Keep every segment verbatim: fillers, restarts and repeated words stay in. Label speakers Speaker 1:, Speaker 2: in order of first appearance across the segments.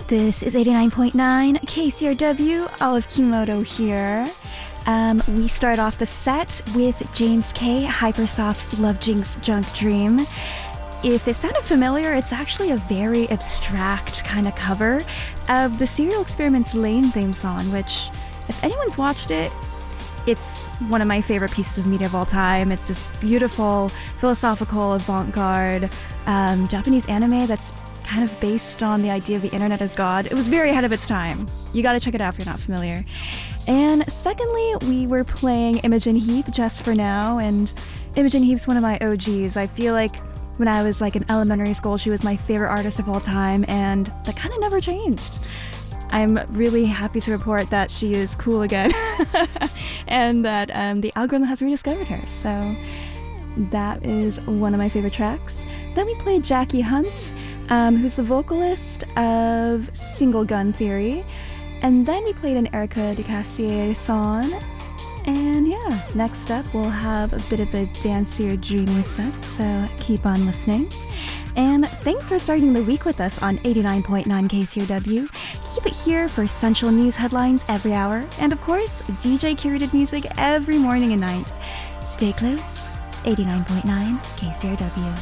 Speaker 1: This is eighty-nine point nine K C R W, Olive Kimoto here. Um, we start off the set with James K, Hypersoft Love Jinx Junk Dream. If it sounded familiar, it's actually a very abstract kind of cover of the Serial Experiments Lain theme song, which, if anyone's watched it, it's one of my favorite pieces of media of all time. It's this beautiful, philosophical, avant-garde um, Japanese anime that's kind of based on the idea of the internet as God. It was very ahead of its time. You gotta check it out if you're not familiar. And secondly, we were playing Imogen Heap, Just for Now, and Imogen Heap's one of my O Gs. I feel like when I was like in elementary school, she was my favorite artist of all time, and that kind of never changed. I'm really happy to report that she is cool again and that um, the algorithm has rediscovered her. So that is one of my favorite tracks. Then we played Jackie Hunt, um, who's the vocalist of Single Gun Theory. And then we played an Erica DeCassier song. And yeah, next up we'll have a bit of a dancier, dreamy set, so keep on listening. And thanks for starting the week with us on eighty-nine point nine K C R W. Keep it here for essential news headlines every hour, and of course, D J curated music every morning and night. Stay close. It's eighty-nine point nine K C R W.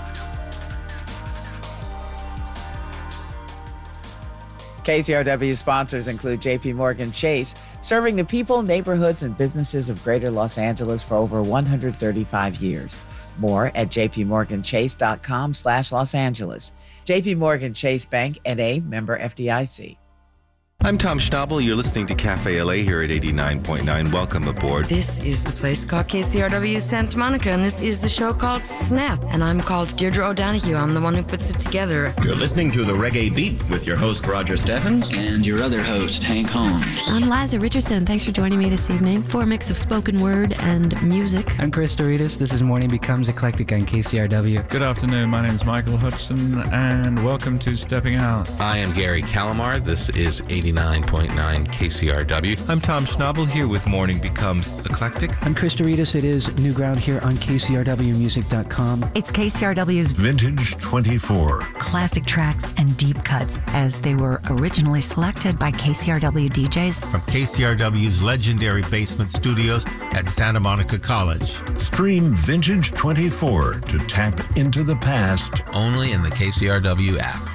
Speaker 2: K C R W sponsors include J P Morgan Chase, serving the people, neighborhoods, and businesses of Greater Los Angeles for over one hundred thirty-five years. More at jpmorganchase.com slash Los Angeles. J P Morgan Chase Bank, N A, member F D I C.
Speaker 3: I'm Tom Schnabel. You're listening to Cafe L A here at eighty-nine point nine. Welcome aboard.
Speaker 4: This is the place called K C R W Santa Monica, and this is the show called Snap. And I'm called Deirdre O'Donoghue. I'm the one who puts it together.
Speaker 5: You're listening to The Reggae Beat with your host, Roger Steffen.
Speaker 6: And your other host, Hank Holmes.
Speaker 7: I'm Liza Richardson. Thanks for joining me this evening for a mix of spoken word and music.
Speaker 8: I'm Chris Doritas. This is Morning Becomes Eclectic on K C R W.
Speaker 9: Good afternoon. My name is Michael Hudson, and welcome to Stepping Out.
Speaker 10: I am Gary Calamar. This is eighty-nine point nine K C R W.
Speaker 11: I'm Tom Schnabel here with Morning Becomes Eclectic.
Speaker 12: I'm Chris Doritas. It is New Ground here on K C R W music dot com.
Speaker 13: It's K C R W's
Speaker 14: Vintage twenty-four.
Speaker 13: Classic tracks and deep cuts as they were originally selected by K C R W D Js.
Speaker 15: From K C R W's legendary basement studios at Santa Monica College.
Speaker 14: Stream Vintage twenty-four to tap into the past.
Speaker 10: Only in the K C R W app.